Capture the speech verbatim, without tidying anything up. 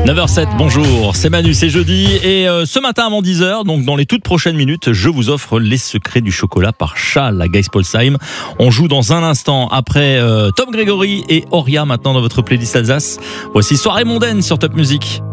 neuf heures zéro sept, bonjour, c'est Manu, c'est jeudi et euh, ce matin avant dix heures, donc dans les toutes prochaines minutes, je vous offre les secrets du chocolat par Charles à Geispolsheim. On joue dans un instant après euh, Tom Grégory et Oria maintenant dans votre playlist Alsace. Voici Soirée mondaine sur Top Music.